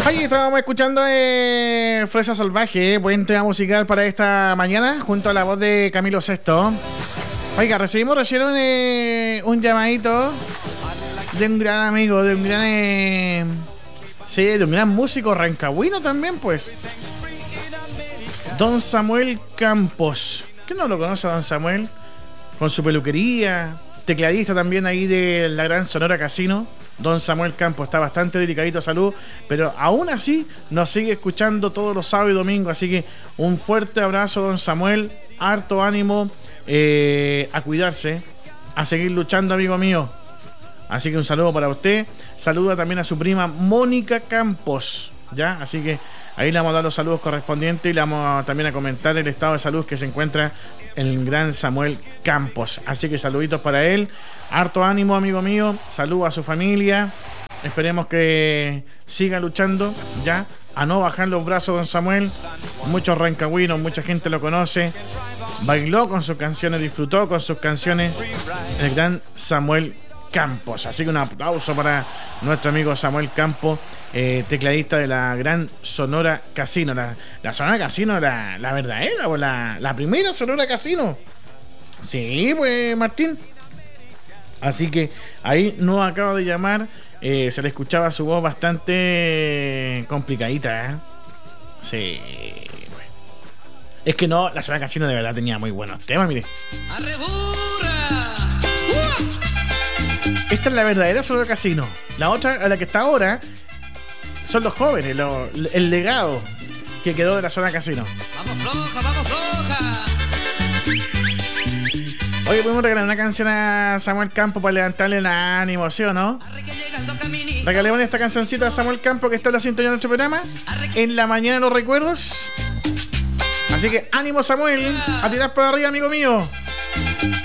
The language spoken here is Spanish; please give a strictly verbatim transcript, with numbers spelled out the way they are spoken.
Oye, estábamos escuchando eh, Fresa Salvaje, buen tema musical para esta mañana, junto a la voz de Camilo Sesto. Oiga, recibimos recién un, eh, un llamadito de un gran amigo, de un gran... Eh, sí, de un gran músico rancagüino también, pues. Don Samuel Campos. ¿Quién no lo conoce a Don Samuel? Con su peluquería, tecladista también ahí de la gran Sonora Casino. Don Samuel Campos está bastante delicadito de salud, pero aún así nos sigue escuchando todos los sábados y domingos. Así que un fuerte abrazo, Don Samuel. Harto ánimo, eh, a cuidarse, a seguir luchando, amigo mío. Así que un saludo para usted. Saluda también a su prima Mónica Campos, ¿ya? Así que ahí le vamos a dar los saludos correspondientes y le vamos a, también a comentar el estado de salud que se encuentra el gran Samuel Campos. Así que saluditos para él. Harto ánimo, amigo mío. Saludos a su familia. Esperemos que siga luchando, ya, a no bajar los brazos, don Samuel. Muchos rancagüinos, mucha gente lo conoce. Bailó con sus canciones, disfrutó con sus canciones el gran Samuel Campos. Así que un aplauso para nuestro amigo Samuel Campos, eh, tecladista de la gran Sonora Casino. La, la Sonora Casino, la, la verdadera, o la, la primera Sonora Casino. Sí, pues, Martín. Así que ahí nos acaba de llamar. Eh, se le escuchaba su voz bastante complicadita, ¿eh? Sí, bueno. Es que no, la Sonora Casino de verdad tenía muy buenos temas, mire. Esta es la verdadera Sonora Casino. La otra, a la que está ahora, son los jóvenes, lo, el legado que quedó de la Sonora Casino. Vamos floja, vamos floja. Oye, podemos regalar una canción a Samuel Campos para levantarle el ánimo, ¿sí o no? Regalemos esta cancioncita a Samuel Campos, que está en la sintonía de nuestro programa en la mañana de los recuerdos. Así que ánimo, Samuel, a tirar para arriba, amigo mío.